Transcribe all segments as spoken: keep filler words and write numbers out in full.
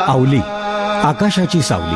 आवली, आकाशाची सावली.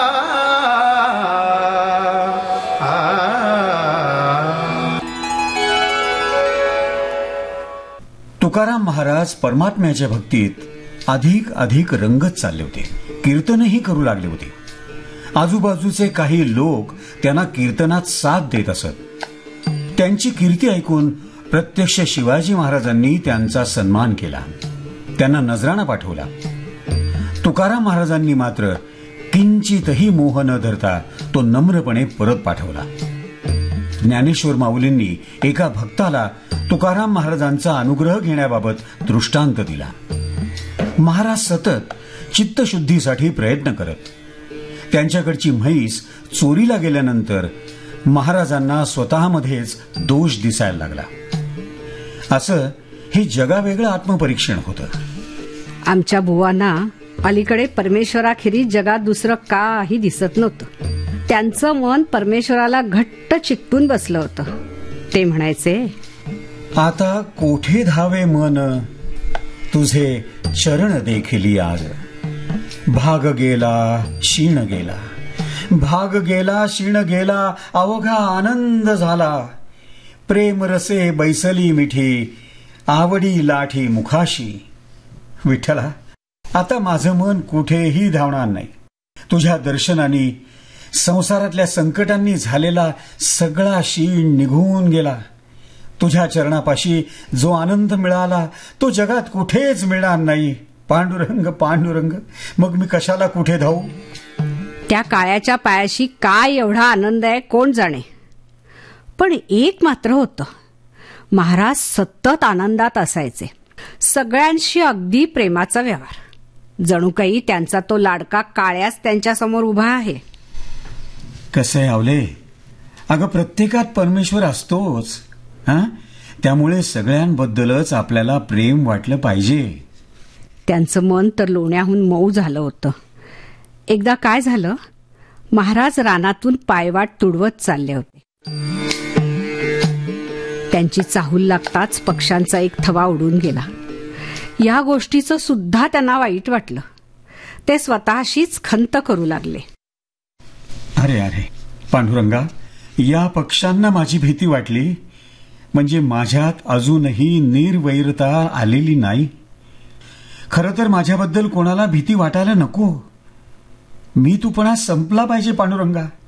तुकाराम महाराज परमात्म्याच्या भक्तीत अधिक अधिक रंगत चालले होते. कीर्तनही करू लागले होते. आजूबाजूचे काही लोक त्यांना कीर्तनात साथ देत असत. त्यांची कीर्ती ऐकून प्रत्यक्ष शिवाजी महाराजांनी त्यांचा सन्मान केला, त्यांना नजराणा पाठवला. तुकाराम महाराजांनी मात्र किंचितही मोह न धरता तो नम्रपणे परत पाठवला. ज्ञानेश्वर माऊलींनी एका भक्ताला तुकाराम महाराजांचा अनुग्रह घेण्याबाबत दृष्टांत दिला. महाराज सतत चित्तशुद्धीसाठी प्रयत्न करत. त्यांच्याकडची म्हैस चोरीला गेल्यानंतर महाराजांना स्वतःमध्येच दोष दिसायला लागला. असं हे जगावेगळं आत्मपरीक्षण होतं. आमच्या बुवांना अलीकडे परमेश्वराखेरीज जगात दुसरं काही दिसत नव्हतं. त्यांचं मन परमेश्वराला घट्ट चिकटून बसलं होतं. ते म्हणायचे, आता कोठे धावे मन, तुझे चरण देखिली आज. भाग गेला शीण गेला, भाग गेला शीण गेला, अवघा आनंद झाला. प्रेम रसे बैसली मिठी, आवडी लाठी मुखाशी. विठ्ठला, आता माझं मन कुठेही धावणार नाही. तुझ्या दर्शनाने संसारातल्या संकटांनी झालेला सगळा शीण निघून गेला. तुझ्या चरणापाशी जो आनंद मिळाला तो जगात कुठेच मिळणार नाही. पांडुरंग पांडुरंग, मग मी कशाला कुठे धावू? त्या काळ्याच्या पायाशी काय एवढा आनंद आहे कोण जाणे. पण एक मात्र होतं, महाराज सतत आनंदात असायचे. सगळ्यांशी अगदी प्रेमाचा व्यवहार. जणू काही त्यांचा तो लाडका काळ्याच त्यांच्या समोर उभा आहे. कसं आहे आवले, अगं प्रत्येकात परमेश्वर असतोच. हा, त्यामुळे सगळ्यांबद्दलच आपल्याला प्रेम वाटलं पाहिजे. त्यांचं मन तर लोण्याहून मऊ झालं होतं. एकदा काय झालं, महाराज रानातून पायवाट तुडवत चालले होते. त्यांची चाहूल लागताच पक्ष्यांचा एक थवा उडून गेला. या गोष्टीचं सुद्धा त्यांना वाईट वाटलं. ते स्वतःशीच खंत करू लागले. अरे अरे पांडुरंगा, या पक्ष्यांना माझी भीती वाटली म्हणजे माझ्यात अजूनही निर्वैरता आलेली नाही. खरं तर माझ्याबद्दल कोणाला भीती वाटायला नको. मी तूपणा संपला पाहिजे पांडुरंगा.